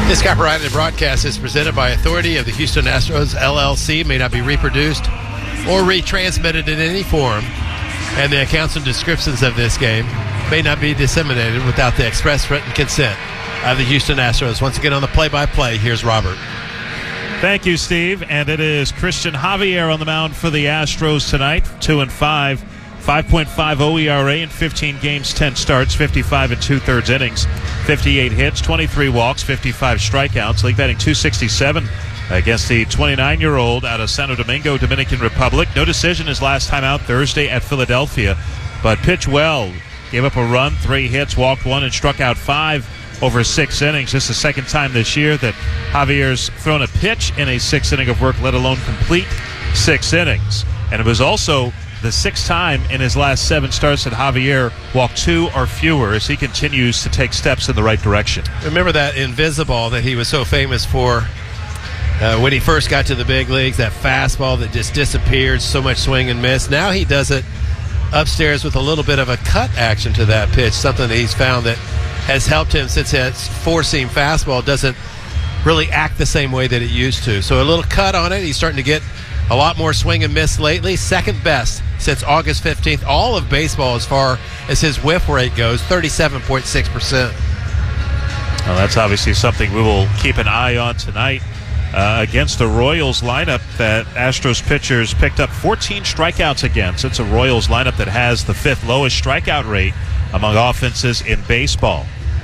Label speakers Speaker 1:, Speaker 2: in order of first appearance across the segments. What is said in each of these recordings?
Speaker 1: This copyrighted broadcast is presented by authority of the Houston Astros, LLC, may not be reproduced or retransmitted in any form, and the accounts and descriptions of this game may not be disseminated without the express written consent of the Houston Astros. Once again on the play-by-play, here's Robert.
Speaker 2: Thank you, Steve. And it is Christian Javier on the mound for the Astros tonight. 2-5, 5.50 ERA in 15 games, 10 starts, 55 2/3 innings, 58 hits, 23 walks, 55 strikeouts. League batting .267 against the 29-year-old out of Santo Domingo, Dominican Republic. No decision his last time out Thursday at Philadelphia, but pitched well. Gave up a run, 3 hits, walked 1, and struck out 5 over 6 innings. This is the second time this year that Javier's thrown a pitch in a 6th inning of work, let alone complete 6 innings. And it was also the 6th time in his last 7 starts that Javier walked 2 or fewer as he continues to take steps in the right direction.
Speaker 1: Remember that Invisiball that he was so famous for when he first got to the big leagues, that fastball that just disappeared, so much swing and miss. Now he does it upstairs with a little bit of a cut action to that pitch, something that he's found that has helped him since his four-seam fastball doesn't really act the same way that it used to. So a little cut on it. He's starting to get a lot more swing and miss lately. Second best since August 15th. All of baseball as far as his whiff rate goes, 37.6%.
Speaker 2: Well, that's obviously something we will keep an eye on tonight against the Royals lineup that Astros pitchers picked up 14 strikeouts against. It's a Royals lineup that has the 5th lowest strikeout rate among offenses in baseball.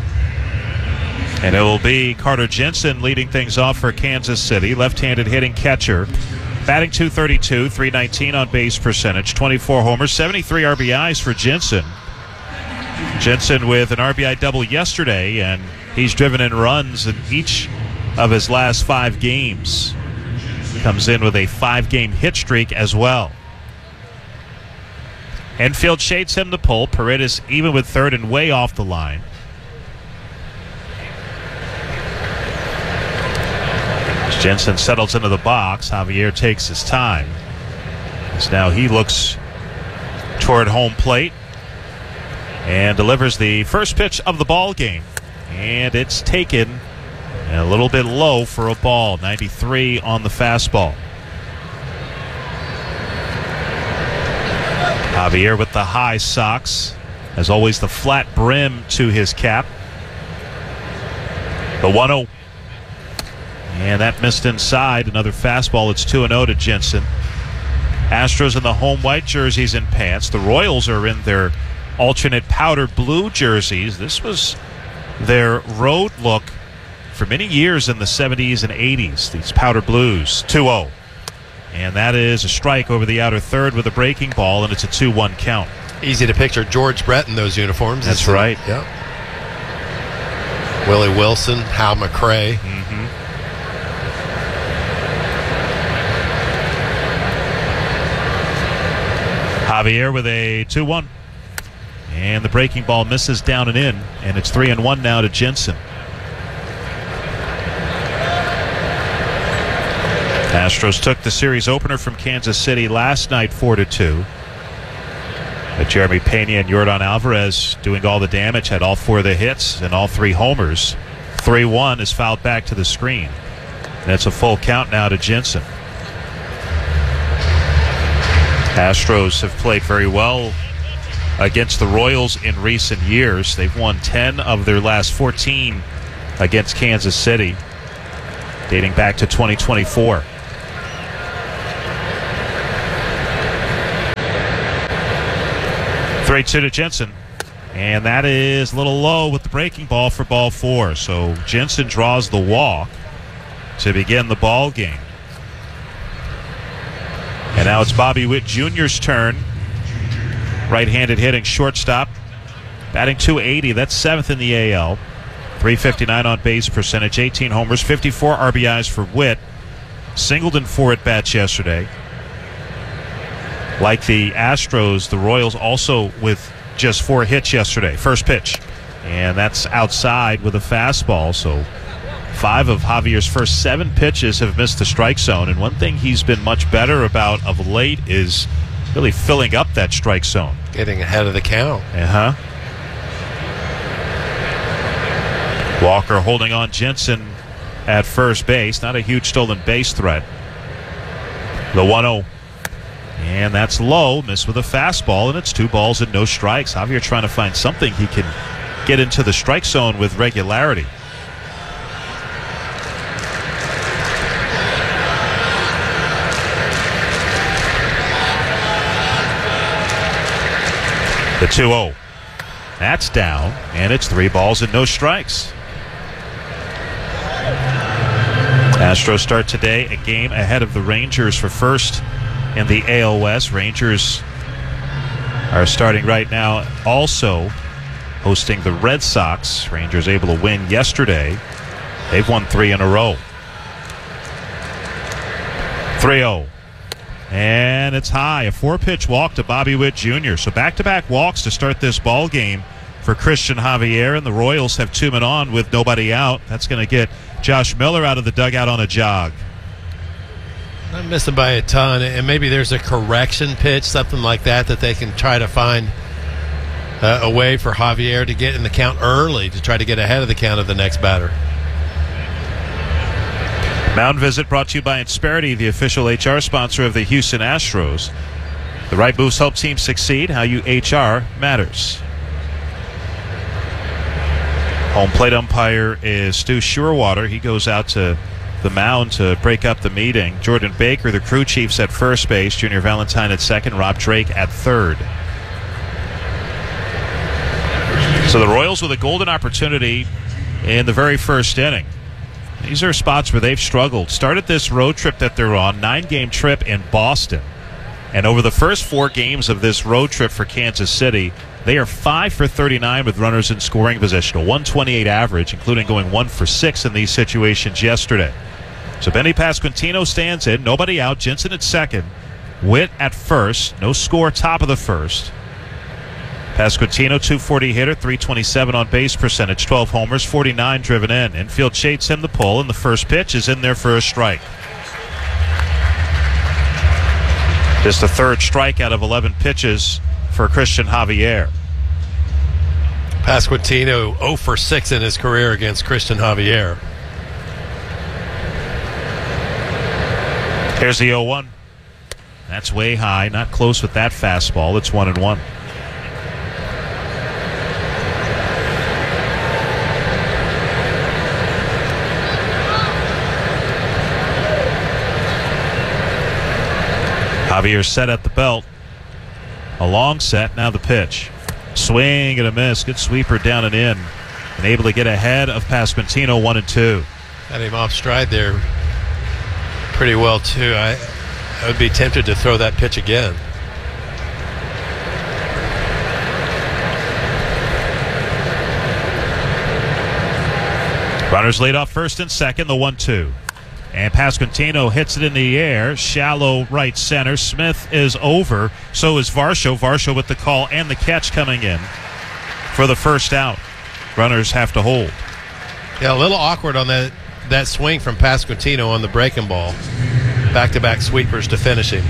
Speaker 2: And it will be Carter Jensen leading things off for Kansas City, left-handed hitting catcher. Batting .232, .319 on base percentage, 24 homers, 73 RBIs for Jensen. Jensen with an RBI double yesterday, and he's driven in runs in each of his last 5 games. Comes in with a 5-game hit streak as well. Enfield shades him to pull. Paredes even with third and way off the line. As Jensen settles into the box, Javier takes his time. As now he looks toward home plate and delivers the first pitch of the ball game. And it's taken a little bit low for a ball. 93 on the fastball. Javier with the high socks. As always, the flat brim to his cap. The 1-0. And that missed inside. Another fastball. It's 2-0 to Jensen. Astros in the home white jerseys and pants. The Royals are in their alternate powder blue jerseys. This was their road look for many years in the 70s and 80s. These powder blues. 2-0. And that is a strike over the outer third with a breaking ball, and it's a 2-1 count.
Speaker 1: Easy to picture George Brett in those uniforms.
Speaker 2: That's right.
Speaker 1: Yep. Willie Wilson, Hal McRae.
Speaker 2: Mm-hmm. Javier with a 2-1. And the breaking ball misses down and in, and it's 3-1 now to Jensen. Astros took the series opener from Kansas City last night 4-2. But Jeremy Pena and Yordan Alvarez doing all the damage, had all 4 of the hits and all 3 homers. 3-1 is fouled back to the screen. That's a full count now to Jensen. Astros have played very well against the Royals in recent years. They've won 10 of their last 14 against Kansas City, dating back to 2024. Straight to Jensen. And that is a little low with the breaking ball for ball 4. So Jensen draws the walk to begin the ball game. And now it's Bobby Witt Jr.'s turn. Right-handed hitting shortstop. Batting .280. That's 7th in the AL. .359 on base percentage. 18 homers. 54 RBIs for Witt. Singled in 4 at-bats yesterday. Like the Astros, the Royals also with just 4 hits yesterday. First pitch. And that's outside with a fastball. So 5 of Javier's first 7 pitches have missed the strike zone. And one thing he's been much better about of late is really filling up that strike zone.
Speaker 1: Getting ahead of the count.
Speaker 2: Walker holding on Jensen at first base. Not a huge stolen base threat. The 1-0. And that's low. Missed with a fastball, and it's 2 balls and no strikes. Javier trying to find something he can get into the strike zone with regularity. The 2-0. That's down, and it's 3 balls and no strikes. Astros start today a game ahead of the Rangers for first in the AL West. Rangers are starting right now also hosting the Red Sox. Rangers able to win yesterday. They've won 3 in a row. 3-0. And it's high. A 4-pitch walk to Bobby Witt Jr. So back-to-back walks to start this ball game for Christian Javier, and the Royals have 2 men on with nobody out. That's going to get Josh Miller out of the dugout on a jog.
Speaker 1: Not missing by a ton, and maybe there's a correction pitch, something like that they can try to find a way for Javier to get in the count early to try to get ahead of the count of the next batter.
Speaker 2: Mound Visit brought to you by Insperity, the official HR sponsor of the Houston Astros. The right moves help teams succeed. How you HR matters. Home plate umpire is Stu Surewater. He goes out to the mound to break up the meeting. Jordan Baker, the crew chiefs at first base. Junior Valentine at second. Rob Drake at third. So the Royals with a golden opportunity in the very first inning. These are spots where they've struggled. Started this road trip that they're on, 9-game trip in Boston. And over the first 4 games of this road trip for Kansas City, they are 5 for 39 with runners in scoring position, a 128 average, including going 1 for 6 in these situations yesterday. So Benny Pasquantino stands in, nobody out, Jensen at second, Witt at first, no score top of the first. Pasquantino, 240 hitter, 327 on base percentage, 12 homers, 49 driven in. Infield shades him the pull, and the first pitch is in there for a strike. Just the 3rd strike out of 11 pitches for Christian Javier.
Speaker 1: Pasquantino 0 for 6 in his career against Christian Javier.
Speaker 2: Here's the 0-1. That's way high, not close with that fastball. It's 1-1. Javier set at the belt. A long set, now the pitch. Swing and a miss. Good sweeper down and in. And able to get ahead of Pasquantino 1-2.
Speaker 1: Got him off stride there pretty well, too. I would be tempted to throw that pitch again.
Speaker 2: Runners lead off first and second, the 1-2. And Pasquantino hits it in the air. Shallow right center. Smith is over. So is Varsho. Varsho with the call and the catch coming in for the first out. Runners have to hold.
Speaker 1: Yeah, a little awkward on that swing from Pasquantino on the breaking ball. Back-to-back sweepers to finish him.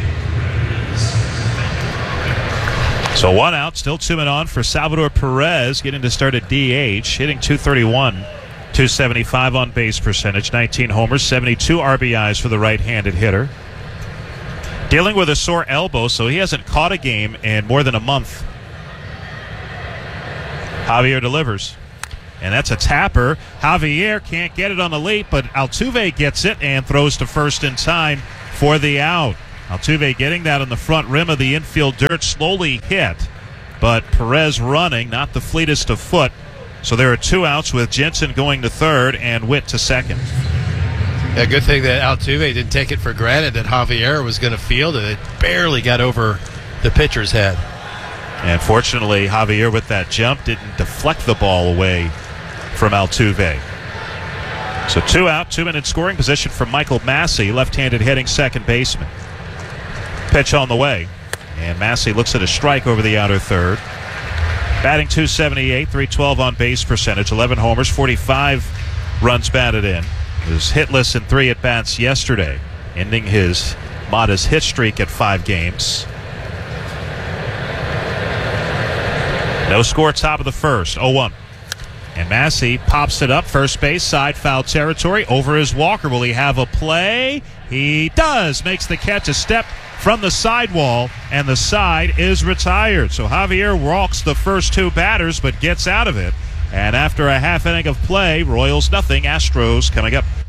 Speaker 2: So 1 out. Still 2 men on for Salvador Perez, getting to start at DH. Hitting .231. .275 on base percentage, 19 homers, 72 RBIs for the right-handed hitter. Dealing with a sore elbow, so he hasn't caught a game in more than a month. Javier delivers. And that's a tapper. Javier can't get it on the leap, but Altuve gets it and throws to first in time for the out. Altuve getting that on the front rim of the infield dirt, slowly hit. But Perez running, not the fleetest of foot. So there are 2 outs with Jensen going to third and Witt to second.
Speaker 1: Yeah, good thing that Altuve didn't take it for granted that Javier was going to field it. It barely got over the pitcher's head.
Speaker 2: And fortunately, Javier with that jump didn't deflect the ball away from Altuve. So 2 out, 2 men in scoring position for Michael Massey, left-handed hitting second baseman. Pitch on the way. And Massey looks at a strike over the outer third. Batting .278, .312 on base percentage, 11 homers, 45 runs batted in. He was hitless in 3 at-bats yesterday, ending his modest hit streak at 5 games. No score top of the first, 0-1. And Massey pops it up, first base, side foul territory, over is Walker. Will he have a play? He does. Makes the catch, a step from the sidewall, and the side is retired. So Javier walks the first two batters, but gets out of it. And after a half inning of play, Royals nothing, Astros coming up.